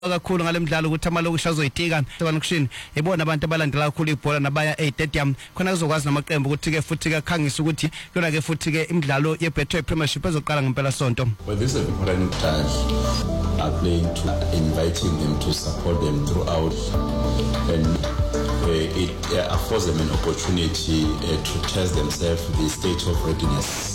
kakhulu ngalemidlalo ukuthi amalokusha azoyitika sebanukushini ibona abantu abalandela kakhulu ibhola nabaya stadium khona kuzokwazi namaqembu ukuthi ke futhi ke khangisa ukuthi yona ke futhi ke imidlalo ye-Betway Premiership ezoqala ngempela sonto. Well, this is a important touch are playing to inviting them to support them throughout, and it affords them an opportunity to test themselves the state of readiness.